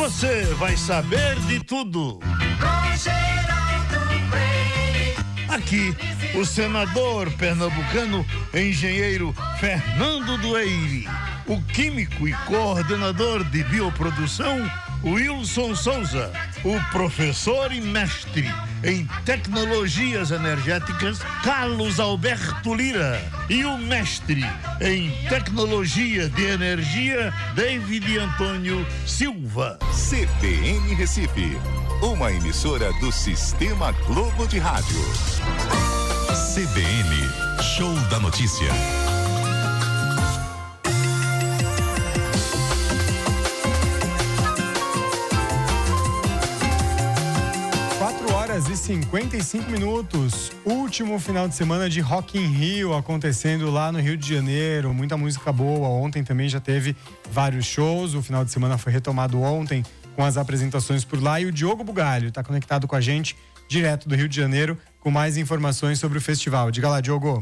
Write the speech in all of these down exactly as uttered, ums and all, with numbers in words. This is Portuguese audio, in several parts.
você vai saber de tudo. Aqui, o senador pernambucano, engenheiro Fernando Dueire, o químico e coordenador de bioprodução, Wilson Souza, o professor e mestre em tecnologias energéticas, Carlos Alberto Lira, e o mestre em tecnologia de energia, David Antônio Silva. C B N Recife, uma emissora do Sistema Globo de Rádio. C B N, Show da Notícia. quatro horas e cinquenta e cinco minutos. Último final de semana de Rock in Rio acontecendo lá no Rio de Janeiro. Muita música boa. Ontem também já teve vários shows. O final de semana foi retomado ontem com as apresentações por lá. E o Diogo Bugalho está conectado com a gente direto do Rio de Janeiro com mais informações sobre o festival. Diga lá, Diogo.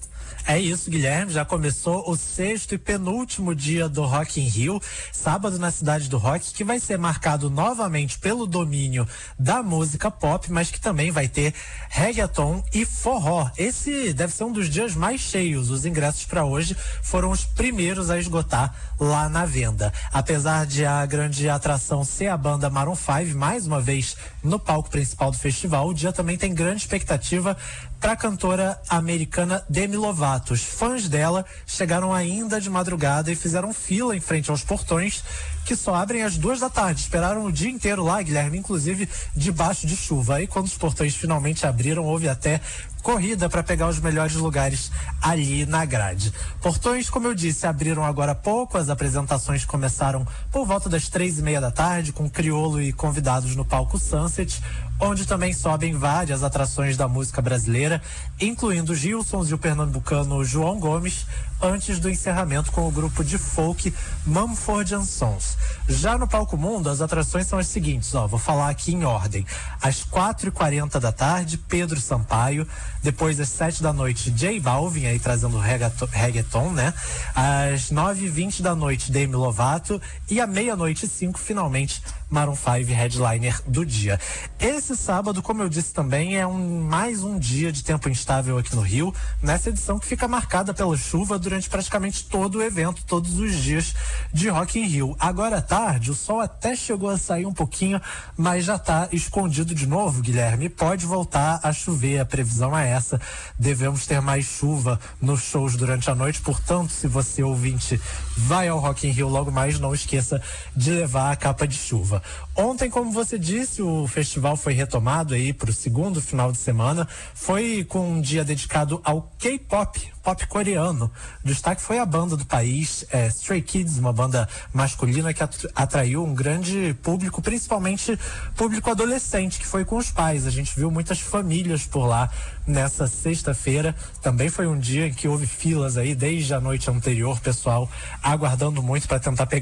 É isso, Guilherme, já começou o sexto e penúltimo dia do Rock in Rio, sábado na Cidade do Rock, que vai ser marcado novamente pelo domínio da música pop, mas que também vai ter reggaeton e forró. Esse deve ser um dos dias mais cheios. Os ingressos para hoje foram os primeiros a esgotar lá na venda. Apesar de a grande atração ser a banda Maroon cinco, mais uma vez no palco principal do festival, o dia também tem grande expectativa para a cantora americana Demi Lovato. Os fãs dela chegaram ainda de madrugada e fizeram fila em frente aos portões, que só abrem às duas da tarde. Esperaram o dia inteiro lá, Guilherme, inclusive debaixo de chuva. Aí quando os portões finalmente abriram, houve até corrida para pegar os melhores lugares ali na grade. Portões, como eu disse, abriram agora há pouco. As apresentações começaram por volta das três e meia da tarde, com Criolo e convidados no palco Sunset, onde também sobem várias atrações da música brasileira, incluindo os Gilsons e o pernambucano João Gomes, antes do encerramento com o grupo de folk Mumford and Sons. Já no Palco Mundo, as atrações são as seguintes, ó, vou falar aqui em ordem. Às quatro e quarenta da tarde, Pedro Sampaio. Depois, às sete da noite, J Balvin, aí trazendo reggaeton, reggaeton, né? Às nove e vinte da noite, Demi Lovato. E à meia-noite e cinco, finalmente, Maroon cinco, headliner do dia. Esse sábado, como eu disse também, é um, mais um dia de tempo instável aqui no Rio, nessa edição que fica marcada pela chuva durante praticamente todo o evento, todos os dias de Rock in Rio. Agora à tarde, o sol até chegou a sair um pouquinho, mas já está escondido de novo, Guilherme. Pode voltar a chover, a previsão é essa. Devemos ter mais chuva nos shows durante a noite, portanto, se você, ouvinte, vai ao Rock in Rio logo mais, não esqueça de levar a capa de chuva. Ontem, como você disse, o festival foi retomado aí para o segundo final de semana. Foi com um dia dedicado ao K-pop, pop coreano. O destaque foi a banda do país, é, Stray Kids, uma banda masculina que atraiu um grande público, principalmente público adolescente, que foi com os pais. A gente viu muitas famílias por lá nessa sexta-feira. Também foi um dia em que houve filas aí desde a noite anterior, pessoal aguardando muito para tentar pegar